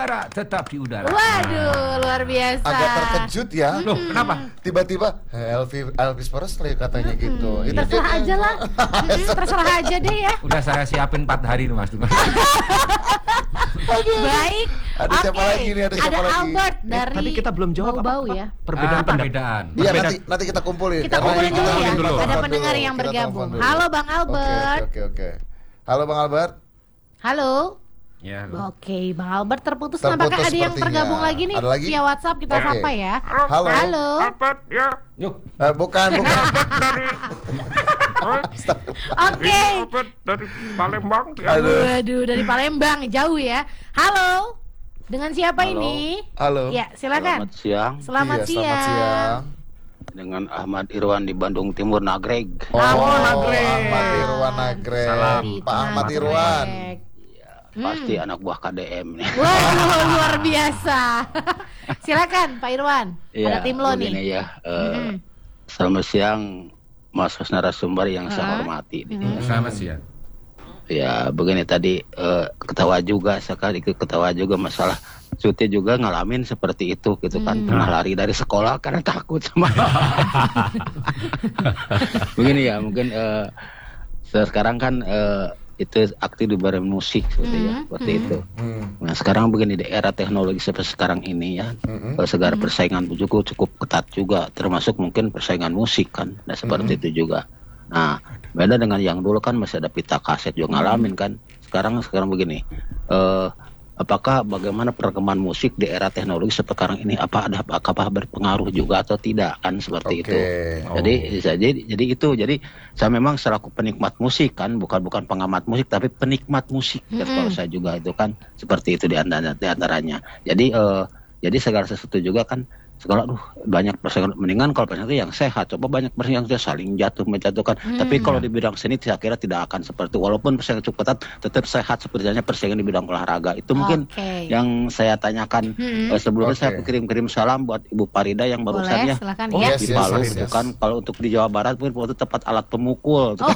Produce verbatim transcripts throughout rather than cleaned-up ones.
udara, tetap di udara. Waduh, luar biasa. Agak terkejut ya. Loh, kenapa? Tiba-tiba Elvis, Elvis Presley katanya gitu. Itu Terserah dia- aja lah. Hmm, terserah aja deh ya. Udah saya siapin empat hari nih Mas. Baik. Ada siapa Oke. lagi nih? Ada siapa lagi? Albert dari Tadi kita belum jawab Bau-bau ya. Perbedaan Ah, perbedaan. Iya, Perbedaan. nanti nanti kita kumpulin. Kita Karena kumpulin kita dulu ya. telepon dulu. Ada dulu. pendengar yang Kita bergabung. telepon dulu. Halo Bang Oke, Albert. Oke, oke, oke. Halo Bang Albert. Halo. Ya. Oke, Bang Albert terputus. Terputus Nampaknya ada yang sepertinya. tergabung lagi nih Ada lagi? via WhatsApp kita Oke. sapa ya. Halo. Halo. Albert ya. Yuk. Eh, bukan, bukan. dari Oke. Albert dari Palembang ya. Aduh. Waduh, dari Palembang jauh ya. Halo. Dengan siapa Halo. ini? Halo. Ya, silakan. Selamat siang Selamat Iya, siang. Selamat siang. dengan Ahmad Irwan di Bandung Timur Nagreg. Oh, Oh, Nagreg. Ahmad Irwan Nagreg. Salam. Pak Ahmad Irwan. Pasti anak buah K D M nih. Waduh, luar biasa. Silakan Pak Irwan. Ada tim lo begini nih. ya. eh, Selamat siang Mas narasumber yang saya hormati. Selamat siang. Ya begini tadi eh, ketawa juga sekali ketawa juga masalah cuti juga ngalamin seperti itu gitu kan, pernah lari dari sekolah karena takut sama begini ya mungkin eh, sekarang kan eh, itu aktif di bareng musik seperti ya seperti itu. Hmm. Nah sekarang begini di era teknologi seperti sekarang ini ya, Mm-mm. eh, segala persaingan juga cukup ketat juga, termasuk mungkin persaingan musik kan, nah seperti itu juga. Nah beda dengan yang dulu kan masih ada pita kaset juga ngalamin kan. Sekarang sekarang begini, eh, apakah bagaimana perkembangan musik di era teknologi sekarang ini, apa ada apakah berpengaruh juga atau tidak kan seperti Oke. itu. Jadi jadi jadi itu jadi saya memang selaku penikmat musik kan, bukan bukan pengamat musik tapi penikmat musik. Dan kalau saya juga itu kan seperti itu di antara di antaranya. Jadi eh, jadi segala sesuatu juga kan segala aduh banyak persaingan, mendingan kalau persaingan itu yang sehat, coba banyak persaingan yang saling jatuh menjatuhkan. Tapi kalau di bidang seni saya kira tidak akan seperti, walaupun persaingan cukup ketat tetap sehat sepertinya persaingan di bidang olahraga. Itu mungkin Oke. yang saya tanyakan. Eh, sebelumnya Oke. saya kirim-kirim salam buat Ibu Parida yang barusan Boleh, ya silakan Oh, ya. yes, di yes, Palu yes, gitu yes. kan. Kalau untuk di Jawa Barat mungkin itu tepat alat pemukul. Oh.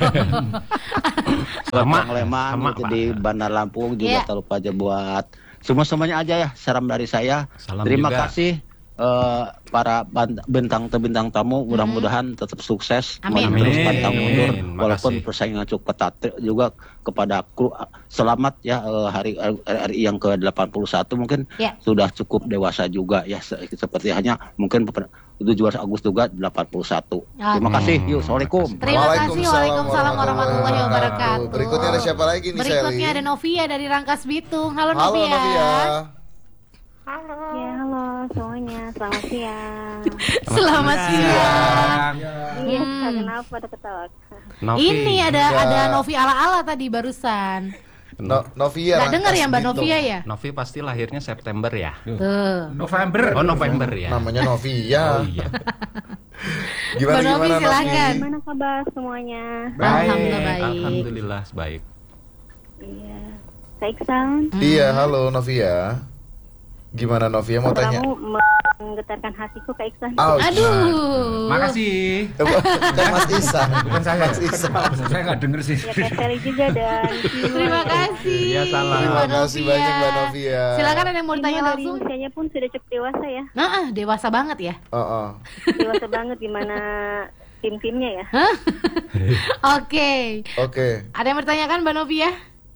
Sama, Sama, Leman sama, itu Pak. di Bandar Lampung juga Iya. tak lupa aja buat semua-semuanya aja ya. Salam dari saya. Salam Terima juga. kasih eh, para ban- bintang bintang tamu. Mudah-mudahan tetap sukses. Amin. Mau terus Amin. pantang mundur Amin. walaupun Makasih. persaingan cukup ketat. Ter- juga kepada kru selamat ya eh, hari R R I yang ke delapan puluh satu mungkin Ya. sudah cukup dewasa juga ya se- seperti hanya mungkin tujuh belas Agustus juga delapan puluh satu. Terima Oke. kasih. Yuk, assalamualaikum. Terima kasih. Waalaikumsalam warahmatullahi wabarakatuh. Berikutnya ada siapa lagi nih, Berikutnya Sally? ada Novia dari Rangkas Bitung. Halo, Halo Novia. Novia. Ya, halo semuanya, selamat siang. Selamat siang. Iya, Hmm. kenapa ada ketawa? Novi. Ini ada Iya. ada Novi ala-ala tadi barusan. No, Novia. Nggak dengar Rangkas ya Mbak Bitung. Novia ya? Novi pasti lahirnya September ya. Tuh. November. Oh November ya. Namanya Novia. Oh iya. Gimana Mbak Novi, gimana silakan. Gimana kabar semuanya? Alhamdulillah baik. Alhamdulillah baik. Iya, Kak Iksan, Iya, halo Novia. Gimana Novia mau tanya? kamu menggetarkan hatiku Kak Iksan. Ouch. Aduh. Makasih. Eh, bukan Mas Isan. Bukan saya. Mas Isan. Saya nggak denger sih. Ya, Kak Sally juga dan Kimo. Terima kasih. Iya, salam. Terima Mbak kasih Novia. banyak Mbak Novia. Silakan ada yang mau Kimo tanya dari langsung. usianya pun sudah cukup dewasa ya. Nah, ah, dewasa banget ya. Oh, oh. Dewasa banget gimana tim-timnya ya. Oke. Oke. Ada yang bertanyakan Mbak Novia?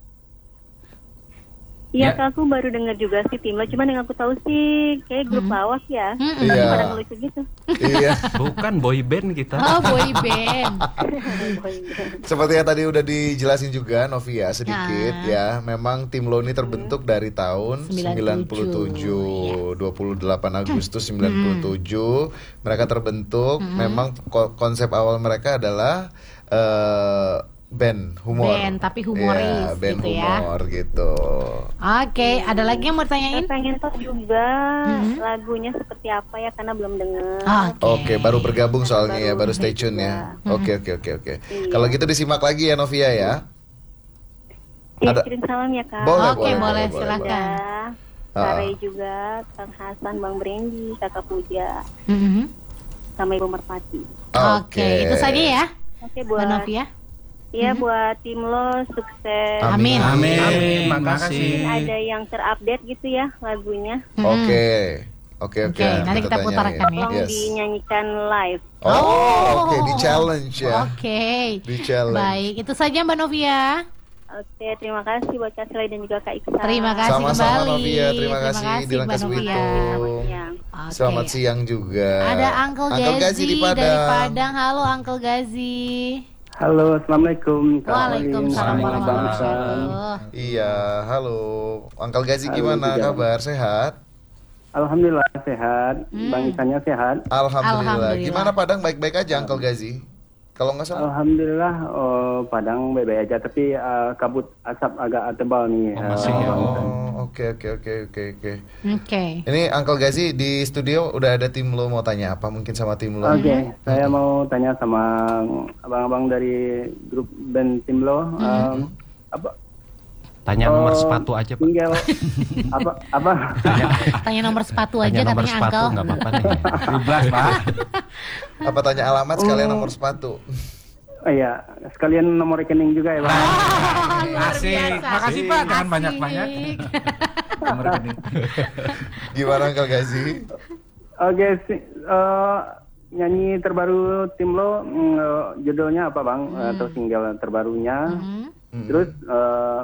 Iya, Ya. Kak, aku baru dengar juga sih tim lo, cuman yang aku tahu sih kayak grup lawak ya. Mm-mm. Tapi Iya. pada ngelucu gitu. Iya. Bukan boy band kita. Oh, boy band. Seperti yang tadi udah dijelasin juga Novia sedikit Nah. ya. Memang tim lo ini terbentuk dari tahun sembilan sembilan puluh puluh tujuh, tujuh, dua puluh delapan Agustus sembilan puluh tujuh mereka terbentuk. Memang ko- konsep awal mereka adalah eh, band humor. Band, tapi humoris Iya, band gitu ya. humor gitu. Oke, ada lagi yang mau Saya tanyain? pengen tahu juga Hmm. lagunya seperti apa ya, karena belum dengar. Oke, baru bergabung soalnya ya, baru Baru stay tune ya. juga. Oke, oke, oke, oke. Iya. Kalau gitu disimak lagi ya Novia ya. Ya, Ada- kirim salam ya Kak. Boleh, Oke, boleh, boleh, silakan. Ya, Ah. Kak Ray juga, Kang Hasan, Bang Brandy, Kakak Puja, Mhm. sama Ibu Merpati. Oke, itu saja ya, Oke, Mbak buat Novia. Ya buat tim lo sukses. Amin. Amin. Terima Terima kasih. Mungkin ada yang terupdate gitu ya lagunya. Oke. Oke, oke. Oke, nanti kita tanyain. putarkan ya. Tolong Yes. dinyanyikan live. Oh, Oh. oke, di challenge ya. Oke. Di challenge. Baik, itu saja Mbak Novia. Oke, terima kasih buat Kak Sela dan juga Kak Iksan. Terima kasih Sama-sama kembali. Novia, terima kasih Dilan Mbak Kaswitung. Novia. Selamat siang. Oke. Selamat siang juga. Ada Uncle Gazi, Gazi di Padang. dari Padang. Halo Uncle Gazi. Halo, assalamualaikum. Kak Waalaikumsalam Olin, warahmatullahi Bang Iksan. wabarakatuh. Iya, halo. Uncle Gazi Halo, gimana juga. kabar? Sehat? Alhamdulillah sehat. Hmm. Bang Iksannya sehat. Alhamdulillah. Alhamdulillah. Gimana Padang baik-baik aja Uncle Gazi? Kalau nggak salah. Alhamdulillah, oh, Padang baik-baik aja, tapi uh, kabut asap agak tebal nih. Oh, masih uh, ya. Bang Iksan. Oh, oke oke oke oke oke. Oke. Ini Uncle Gazi di studio udah ada tim lo mau tanya apa mungkin sama tim lo? Oke, saya mau tanya sama abang-abang dari grup band Timlo. Um, apa? Tanya nomor Oh, sepatu aja, Pak. Tinggal apa? Apa? Tanya nomor sepatu aja Tanya nomor katanya sepatu Uncle. nggak apa-apa nih. Bebas, Pak. Apa tanya alamat sekalian nomor sepatu? Oh iya, sekalian nomor rekening juga ya, Bang. Oh, luar Asik. biasa. Makasih, Pak. Jangan Asik. banyak-banyak. Nomor rekening. Gimana Uncle Gazi? Oke, si- eh, nyanyi terbaru Timlo, mm, eh, judulnya apa Bang? Eh, Atau single terbarunya? Hmm. Terus eh,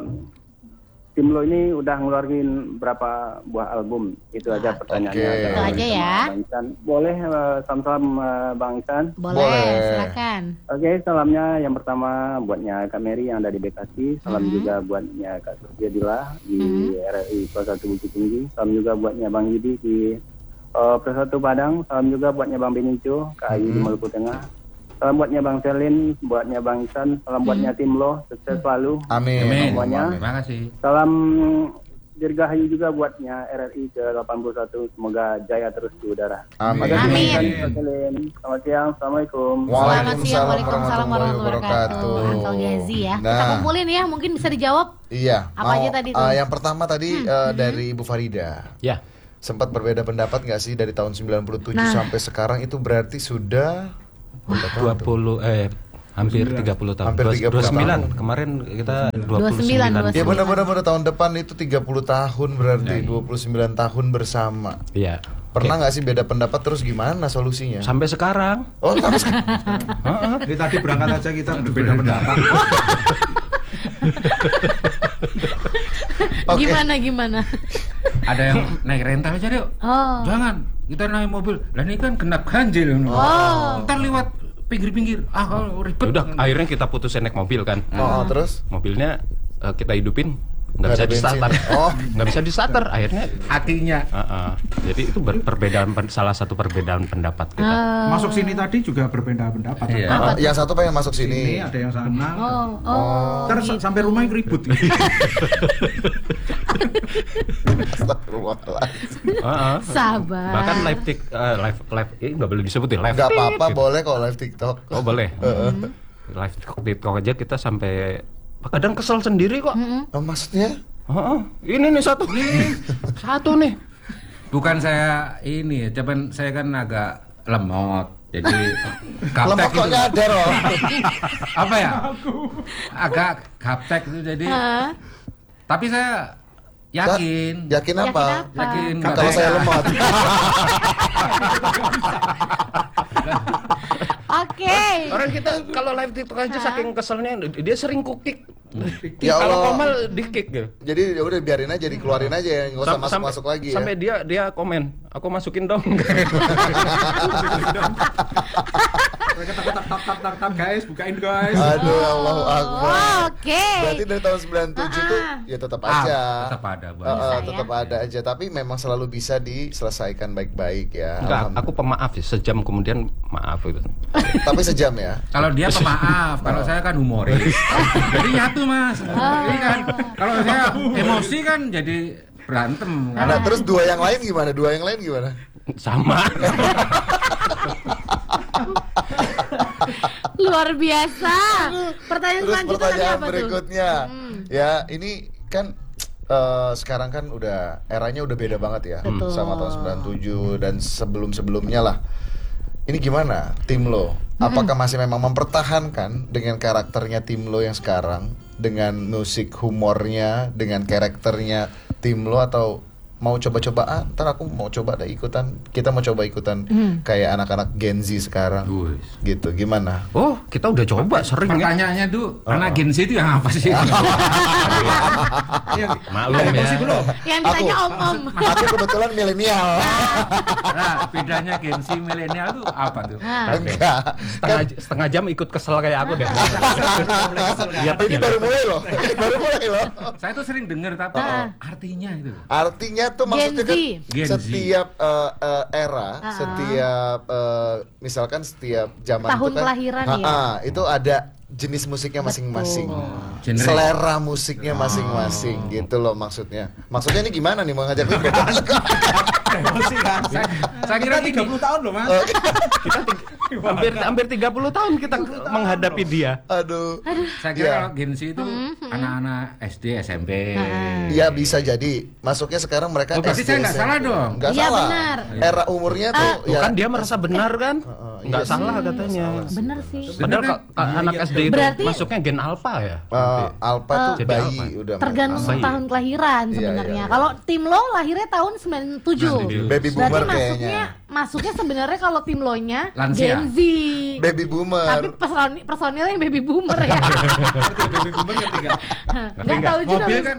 Timlo ini udah ngeluarin berapa buah album? Itu aja pertanyaannya. Oke. Ada Itu aja sama ya. Bang Iksan. Boleh eh, salam-salam eh, Bang Iksan? Boleh, Boleh. silakan. Oke, salamnya yang pertama buatnya Kak Mary yang ada di Bekasi. Salam Mhm. juga buatnya Kak Sofia Dila di R R I Kota Bukit Tinggi. Salam juga buatnya Bang Yudi di uh, Persatu Padang. Salam juga buatnya Bang Benicio, Kak Ayu di Maluku Tengah. Salam buatnya Bang Selin, buatnya Bang Iksan. Salam buatnya Timlo, sukses selalu. Amin. Amin. Semuanya. Terima kasih. Salam dirgahayu juga buatnya R R I ke delapan puluh satu. Semoga jaya terus di udara. Amin. Terima kasih, Amin. Bang Iksan, Kak Selin. Selamat siang, Assalamualaikum. Selamat siang, Waalaikumsalam Waalaikumsalam warahmatullahi wabarakatuh. wabarakatuh. Uncle Gazi ya. Kita Nah. kumpulin ya, mungkin bisa dijawab. Iya. Apa aja tadi tuh? eh, yang pertama tadi eh, dari Ibu Farida. Ya. Sempat berbeda pendapat nggak sih dari tahun sembilan puluh tujuh Nah. sampai sekarang itu berarti sudah berapa tahun dua tuh? puluh eh hampir tiga puluh tahun. Hampir tiga puluh dua puluh sembilan. tahun. Kemarin kita dua dua puluh puluh sembilan, sembilan. dua Ya puluh benar-benar benar tahun depan itu tiga puluh tahun berarti dua puluh sembilan tahun bersama. Iya. Pernah nggak sih beda pendapat terus gimana solusinya? Sampai sekarang. Oh, sampai sekarang. Jadi tadi berangkat aja kita berbeda pendapat. Oke. Gimana gimana? Ada yang naik rental aja deh. Oh. Jangan, kita naik mobil. Lah ini kan genap ganjil. Oh. Ntar lewat pinggir-pinggir. Ah, kalau ribet. Udah akhirnya kita putusin naik mobil kan. Oh, oh, terus? Mobilnya eh, kita hidupin nggak Nggak bisa ada di starter. bensin. Oh. Nggak bisa di starter akhirnya. Akinya. Heeh. Jadi itu ber- perbedaan pen- salah satu perbedaan pendapat kita. Oh. Masuk sini tadi juga berbeda pendapat. Iya. Oh, yang satu pengen masuk Sini sini. ada yang sana. Oh, oh. Ntar sa- sampai rumah ribut. Astagfirullahaladzim. Heeh. Sabar. Bahkan live tik eh, live live ini nggak boleh disebutin live. Gak apa-apa, Gitu. boleh kalau live TikTok. Oh boleh. Live TikTok, TikTok aja kita sampai kadang kesel sendiri kok. Oh, maksudnya? Heeh. Ini nih satu nih. Satu nih. Bukan saya ini, cuman saya kan agak lemot. Jadi Lemot gaptek kok itu. nyadar loh. Apa ya? Agak gaptek itu jadi. Hah? Tapi saya yakin. Yakin apa? Yakin apa? Yakin Kan nggak kalau saya bisa. lemot. Oke. Orang kita kalau live TikTok aja saking keselnya dia sering kukik. Ya Kalau Allah. komal di kick gitu. Jadi ya udah biarin aja, dikeluarin aja ya, nggak usah Sam- sampai- masuk-masuk lagi ya. Sampai dia dia komen, aku masukin dong. Mereka tak tak tak tak tak tak guys, bukain guys. Aduh, Allahu Akbar. Oh, oke. Berarti dari tahun sembilan puluh tujuh tuh Ah. ya tetap Ah, aja. tetap ada, Bang. Uh, uh, Bisa ya. tetap ada aja, tapi memang selalu bisa diselesaikan baik-baik ya. Enggak, Alhamdulillah. aku pemaaf ya, sejam kemudian maaf itu. Tapi sejam ya. Kalau dia pemaaf, kalau saya kan humoris. Jadi nyatu mas. Ini kan kalau saya emosi kan jadi berantem. Nah, terus dua yang lain gimana? Dua yang lain gimana? Sama. Luar biasa. Pertanyaan Terus selanjutnya tadi pertanyaan apa tuh? berikutnya, ya ini kan eh, sekarang kan udah eranya udah beda banget ya, Betul. sama tahun sembilan puluh tujuh dan sebelum sebelumnya lah. ini gimana tim lo? Apakah masih memang mempertahankan dengan karakternya tim lo yang sekarang, dengan musik humornya, dengan karakternya tim lo, atau mau coba-coba, ah, ntar aku mau coba deh ikutan, kita mau coba ikutan Hmm. kayak anak-anak Gen Z sekarang, Wih. gitu, gimana? Oh, kita udah coba sering ya. Pertanyaannya tuh, anak Gen Z itu yang apa sih? Yang- Maklum Ada ya. musik belum? Yang ditanya om-om. Aku kebetulan milenial. Nah, bedanya Gen Z milenial tuh apa tuh? Ah. Enggak. Setengah, setengah jam ikut kesel kayak aku deh. Ya, ini baru mulai loh. Ini baru mulai loh. Saya tuh sering denger tapi Ah. artinya itu. Artinya tuh Gen maksudnya kan Z. Gen Z. setiap uh, uh, era, Ah. setiap uh, misalkan setiap zaman Tahun itu kan, kelahiran ah, ya. ah, itu ada jenis musiknya masing-masing, Genre. selera musiknya masing-masing, gitu loh maksudnya. Maksudnya ini gimana nih mau ngajak ribet? Emosi kan. Saya, saya kira Kita tiga puluh tahun loh, Mas. hampir hampir tiga puluh tahun kita menghadapi dia. Aduh. Saya kira Ya. kalau Gen Z itu anak-anak S D, S M P. Iya bisa jadi. Masuknya sekarang mereka Oh, berarti S D, saya nggak S M P. salah dong. Nggak Iya, salah. benar. Era umurnya tuh Tuh ya kan dia merasa benar kan? iya Nggak sih. salah katanya. Bener sih. Padahal ka- ka- anak S D itu Berarti- masuknya gen alpha ya. Uh, Alpha tuh Jadi bayi Alpha. udah. Tergantung Bayi. tahun kelahiran Iya, sebenarnya. iya, iya. Kalau tim lo lahirnya tahun sembilan puluh tujuh. sembilan puluh tujuh. Baby Berarti boomer masuknya kayaknya. masuknya sebenarnya kalau tim lo nya Lansia. Gen Z. Baby boomer. Tapi personil personilnya yang baby boomer ya. Baby boomer ketiga. Nggak tahu juga. Mobil Mas. kan?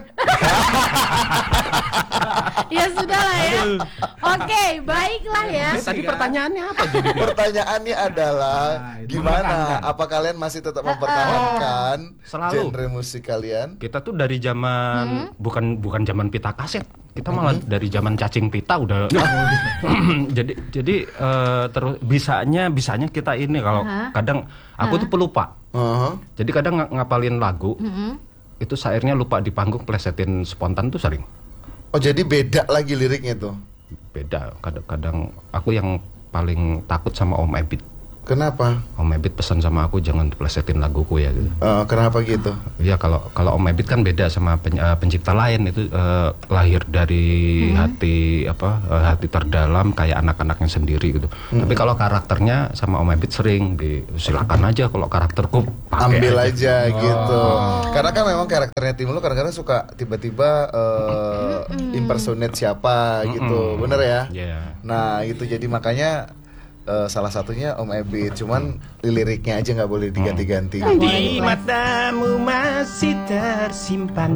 Ya sudah lah ya. Oke, baiklah ya. Eh, tadi pertanyaannya apa jadi? Pertanyaannya adalah Nah, itu gimana? mempertahankan. Apa kalian masih tetap mempertahankan Selalu. genre musik kalian? Kita tuh dari zaman Hmm? bukan bukan zaman pita kaset. Kita malah dari zaman cacing pita udah. jadi jadi eh, terus bisanya bisanya kita ini kalau Aha. kadang aku tuh pelupa. Uh-huh. Jadi kadang ng- ngapalin lagu itu syairnya lupa di panggung, plesetin spontan tuh sering. Oh jadi beda lagi liriknya tuh. Beda. Kadang-kadang aku yang paling takut sama Om Ebit. Kenapa? Om Ebit pesan sama aku jangan plesetin laguku ya gitu. Eh, kenapa gitu? Ya kalau kalau Om Ebit kan beda sama pen- eh, pencipta lain itu eh, lahir dari hati apa eh, hati terdalam kayak anak-anaknya sendiri gitu. Tapi kalau karakternya sama Om Ebit sering di silakan aja kalau karakterku pakai Ambil aja Oh. gitu. Karena kan memang karakternya tim lu kadang-kadang suka tiba-tiba eh, impersonate siapa gitu. Bener ya? Iya. Nah itu jadi makanya eh, salah satunya Om Ebit. Cuman liriknya aja nggak boleh diganti-ganti. Di matamu masih tersimpan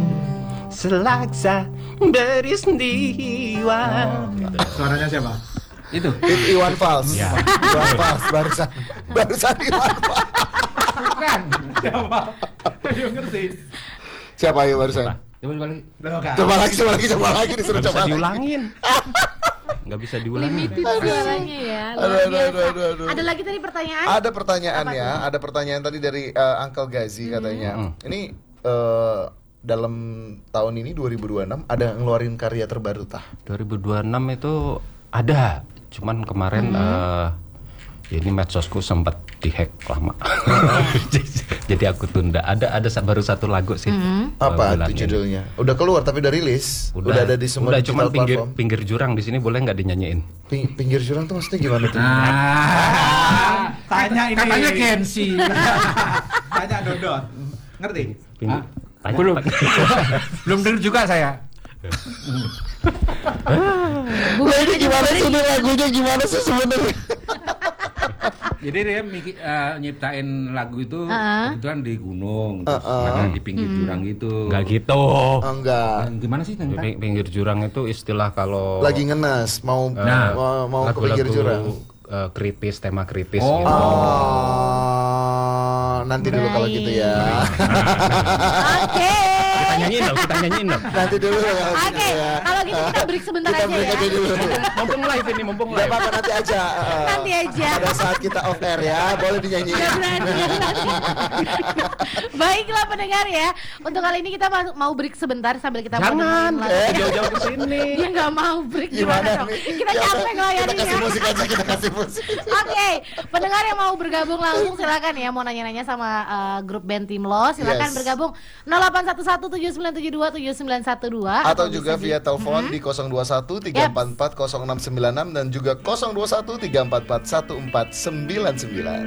selaksa beristiwa. Suaranya siapa? Itu. I- Iwan Fals. Ya. Iwan Fals barusan. Barusan Iwan Fals. Bukan. Siapa? Ayo ngerti. Siapa ayo barusan? Coba balik. Loh, kan. Coba lagi, coba lagi, coba lagi disuruh Nggak coba bisa lagi. diulangin. Nggak bisa diulangin. Limited suaranya ya. Luar Aduh, aduh, biasa. aduh, aduh, aduh. Ada lagi tadi pertanyaan? Ada pertanyaannya, ada pertanyaan tadi dari uh, Uncle Gazi katanya. Ini uh, dalam tahun ini dua ribu dua puluh enam ada ngeluarin karya terbaru tah? dua ribu dua puluh enam itu ada, cuman kemarin eh, ini medsosku sempat dihack lama. Jadi aku tunda. Ada ada sa- baru satu lagu sih. eh, Apa bulan itu ini. judulnya? Udah keluar tapi udah rilis? Udah, ada di semua udah, digital cuman pinggir platform? pinggir jurang di sini boleh nggak dinyanyiin? Ping- pinggir jurang tuh maksudnya gimana tuh? Ah. Tanya ini. Katanya Gen Z. Tanya Dodot. Ngerti? Pinggir. Tanya- Belum. tanya- Belum dengar juga saya. Nah, ini gimana sih ini lagunya gimana sih sebenarnya? Jadi dia miki- eh, nyiptain lagu itu Ah. kebetulan di gunung, terus Ah, ah. ada di pinggir jurang gitu. Nggak gitu. Oh, enggak. Nah, gimana sih tentang? Ping- pinggir jurang itu istilah kalau Lagi ngenes, mau Nah, mau, mau ke pinggir lagu-lagu jurang. eh, kritis, tema kritis Oh. gitu. Oh, nanti dulu kalau gitu ya. Oke. Kita nyanyiin dong, kita nyanyiin dong. Nanti dulu kalau gitu Oke, ya. kalau gitu kita break sebentar Kita aja break ya. aja dulu. Mumpung live ini, mumpung Gak live. apa-apa nanti aja. eh, Nanti aja. Pada saat kita off air ya, boleh dinyanyiin. Udah berani ya nanti. Baiklah pendengar ya. Untuk kali ini kita ma- mau break sebentar sambil kita mau Jangan, dengerin lagu. eh, jauh-jauh ke sini. Dia nggak mau break gimana, Gimana dong? nih? Kita Ya, capek Kita ngelayaninnya. kasih musik aja, kita kasih musik. Oke, pendengar yang mau bergabung langsung silakan ya, mau nanya-nanya sama uh, grup band Tim Lo, silakan Yes. bergabung nol delapan satu satu tujuh tujuh sembilan tujuh dua tujuh sembilan satu dua Atau juga bisa di- via telepon di nol dua satu tiga empat empat nol enam sembilan enam dan juga nol dua satu tiga empat empat satu empat sembilan sembilan.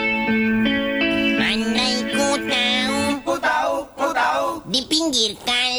Andai ku tahu, ku tahu, ku tahu, di pinggir kali